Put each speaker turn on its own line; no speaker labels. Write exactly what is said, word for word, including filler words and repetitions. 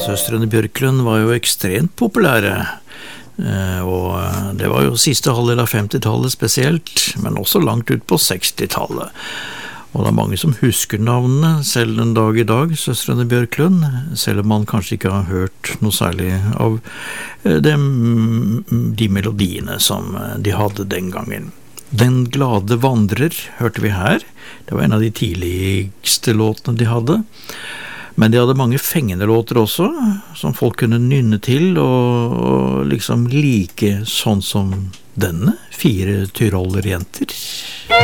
Søstrene Bjørklund var jo ekstremt populære, og det var jo siste halvdel av femtitallet spesielt, men også langt ut på sekstitallet. Og det er mange som husker navnene, selv den dag i dag, Søstrene Bjørklund, selv om man kanskje ikke har hørt noe særlig av dem, de melodiene som de hadde den gangen. Den glade vandrer hørte vi her. Det var en av de tidligste låtene de hadde. Men de hadde mange fengende låter også, som folk kunne nynne til og, og liksom like sånn som denne, Fire Tyrollerjenter.